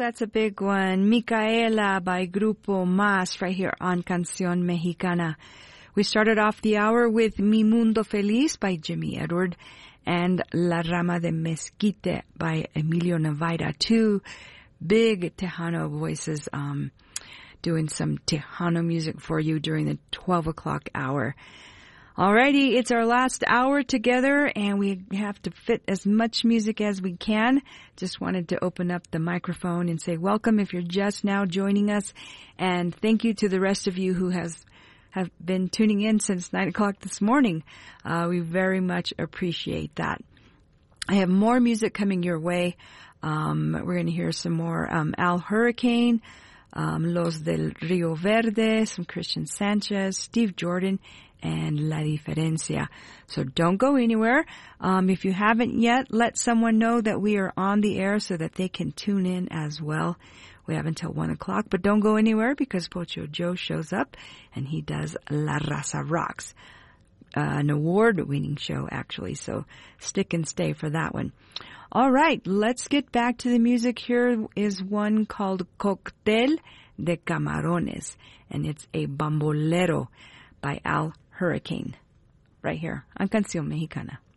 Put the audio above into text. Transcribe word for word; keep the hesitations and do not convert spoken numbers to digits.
that's a big one. Micaela by Grupo Más right here on Canción Mexicana. We started off the hour with Mi Mundo Feliz by Jimmy Edward and La Rama de Mezquite by Emilio Navaira. Two big Tejano voices um, doing some Tejano music for you during the twelve o'clock hour. Alrighty, it's our last hour together, and we have to fit as much music as we can. Just wanted to open up the microphone and say welcome if you're just now joining us, and thank you to the rest of you who has have been tuning in since nine o'clock this morning. Uh, we very much appreciate that. I have more music coming your way. Um, we're going to hear some more um, Al Hurricane, um, Los del Rio Verde, some Christian Sanchez, Steve Jordan, and La Diferencia. So don't go anywhere. Um, if you haven't yet, let someone know that we are on the air so that they can tune in as well. We have until one o'clock, but don't go anywhere because Pocho Joe shows up and he does La Raza Rocks, uh, an award-winning show actually. So stick and stay for that one. All right, let's get back to the music. Here is one called Cóctel de Camarones, and it's a bambolero by Al Hurricane, right here on Canción Mexicana.